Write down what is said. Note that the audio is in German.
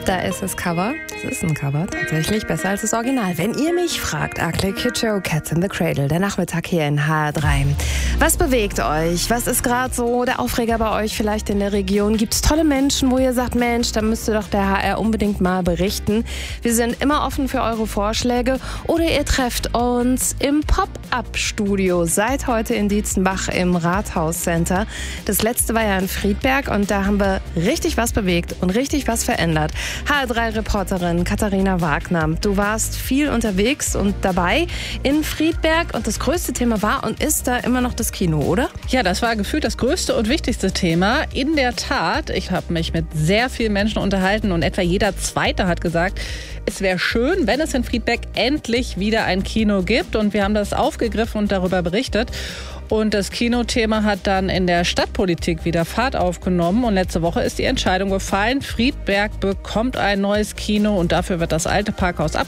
Da ist das Cover. Das ist ein Cover, tatsächlich besser als das Original. Wenn ihr mich fragt, Ugly Kid Joe, Cats in the Cradle, der Nachmittag hier in HR3. Was bewegt euch? Was ist gerade so der Aufreger bei euch vielleicht in der Region? Gibt es tolle Menschen, wo ihr sagt, Mensch, da müsste doch der HR unbedingt mal berichten? Wir sind immer offen für eure Vorschläge. Oder ihr trefft uns im Pop-Up-Studio seit heute in Dietzenbach im Rathaus-Center. Das letzte war ja in Friedberg und da haben wir richtig was bewegt und richtig was verändert. HR3-Reporterin Katharina Wagner, du warst viel unterwegs und dabei in Friedberg und das größte Thema war und ist da immer noch das Kino, oder? Ja, das war gefühlt das größte und wichtigste Thema. In der Tat, ich habe mich mit sehr vielen Menschen unterhalten und etwa jeder Zweite hat gesagt, es wäre schön, wenn es in Friedberg endlich wieder ein Kino gibt, und wir haben das aufgegriffen und darüber berichtet. Und das Kinothema hat dann in der Stadtpolitik wieder Fahrt aufgenommen. Und letzte Woche ist die Entscheidung gefallen, Friedberg bekommt ein neues Kino und dafür wird das alte Parkhaus